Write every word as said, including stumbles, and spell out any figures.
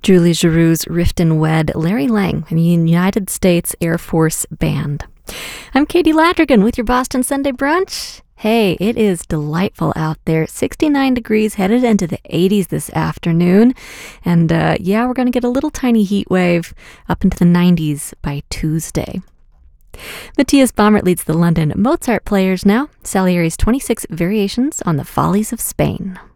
Julie Giroux's Rift and Wed, Larry Lang and the United States Air Force Band. I'm Katie Ladrigan with your Boston Sunday Brunch. Hey, it is delightful out there. sixty-nine degrees, headed into the eighties this afternoon. And uh, yeah, we're going to get a little tiny heat wave up into the nineties by Tuesday. Matthias Baumert leads the London Mozart Players now. Salieri's twenty-six Variations on the Follies of Spain.